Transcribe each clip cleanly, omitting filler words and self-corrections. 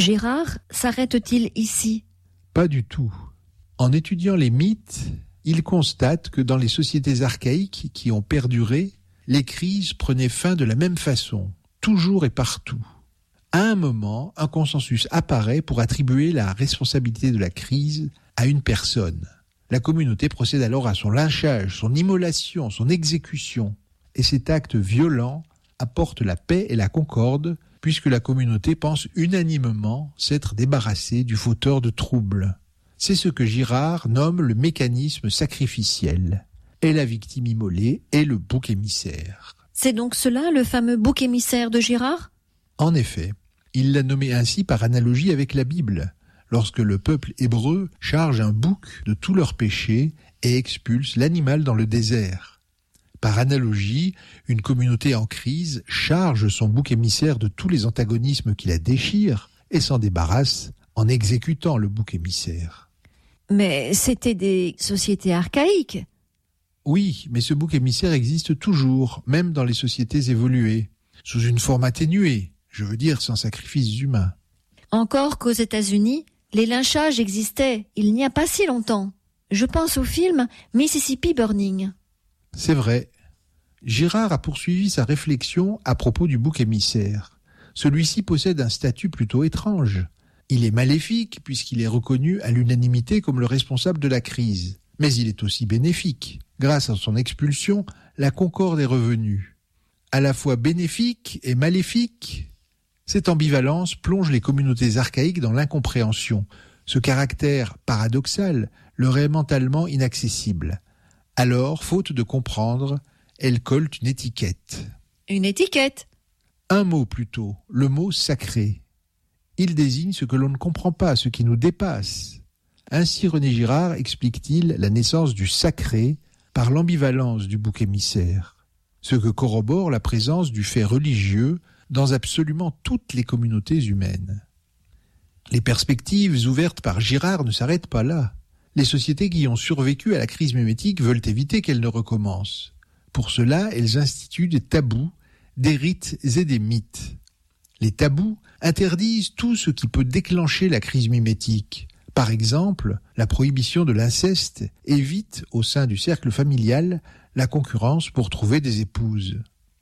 Girard s'arrête-t-il ici ? Pas du tout. En étudiant les mythes, il constate que dans les sociétés archaïques qui ont perduré, les crises prenaient fin de la même façon, toujours et partout. À un moment, un consensus apparaît pour attribuer la responsabilité de la crise à une personne. La communauté procède alors à son lynchage, son immolation, son exécution. Et cet acte violent apporte la paix et la concorde, puisque la communauté pense unanimement s'être débarrassée du fauteur de troubles. C'est ce que Girard nomme le mécanisme sacrificiel. Et la victime immolée est le bouc émissaire. C'est donc cela le fameux bouc émissaire de Girard ? En effet, il l'a nommé ainsi par analogie avec la Bible, lorsque le peuple hébreu charge un bouc de tous leurs péchés et expulse l'animal dans le désert. Par analogie, une communauté en crise charge son bouc émissaire de tous les antagonismes qui la déchirent et s'en débarrasse en exécutant le bouc émissaire. Mais c'était des sociétés archaïques. Oui, mais ce bouc émissaire existe toujours, même dans les sociétés évoluées, sous une forme atténuée, je veux dire sans sacrifice humain. Encore qu'aux États-Unis, les lynchages existaient il n'y a pas si longtemps. Je pense au film Mississippi Burning. C'est vrai. Girard a poursuivi sa réflexion à propos du bouc émissaire. Celui-ci possède un statut plutôt étrange. Il est maléfique puisqu'il est reconnu à l'unanimité comme le responsable de la crise. Mais il est aussi bénéfique. Grâce à son expulsion, la concorde est revenue. À la fois bénéfique et maléfique, cette ambivalence plonge les communautés archaïques dans l'incompréhension. Ce caractère paradoxal leur est mentalement inaccessible. Alors, faute de comprendre, elles collent une étiquette. Une étiquette ? Un mot plutôt, le mot sacré. Il désigne ce que l'on ne comprend pas, ce qui nous dépasse. Ainsi René Girard explique-t-il la naissance du sacré par l'ambivalence du bouc émissaire, ce que corrobore la présence du fait religieux dans absolument toutes les communautés humaines. Les perspectives ouvertes par Girard ne s'arrêtent pas là. Les sociétés qui ont survécu à la crise mimétique veulent éviter qu'elle ne recommence. Pour cela, elles instituent des tabous, des rites et des mythes. Les tabous interdisent tout ce qui peut déclencher la crise mimétique. Par exemple, la prohibition de l'inceste évite, au sein du cercle familial, la concurrence pour trouver des épouses.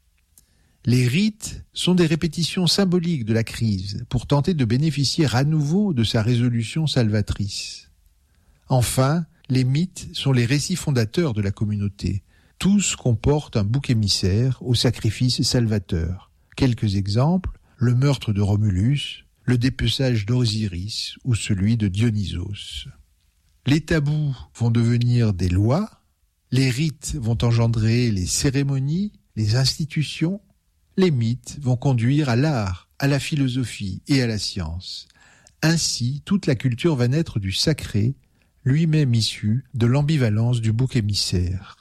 Les rites sont des répétitions symboliques de la crise pour tenter de bénéficier à nouveau de sa résolution salvatrice. Enfin, les mythes sont les récits fondateurs de la communauté. Tous comportent un bouc émissaire au sacrifice salvateur. Quelques exemples, le meurtre de Romulus, le dépeçage d'Osiris ou celui de Dionysos. Les tabous vont devenir des lois, les rites vont engendrer les cérémonies, les institutions, les mythes vont conduire à l'art, à la philosophie et à la science. Ainsi, toute la culture va naître du sacré, lui-même issu de l'ambivalence du bouc émissaire.